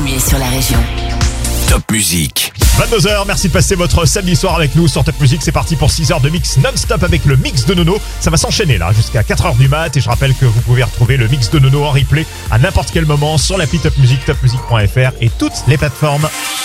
premier sur la région. Top Musique. 22h, merci de passer votre samedi soir avec nous sur Top Musique. C'est parti pour 6 heures de mix non-stop avec le mix de Nono. Ça va s'enchaîner là jusqu'à 4h du mat. Et je rappelle que vous pouvez retrouver le mix de Nono en replay à n'importe quel moment sur l'appli Top Musique, topmusique.fr et toutes les plateformes.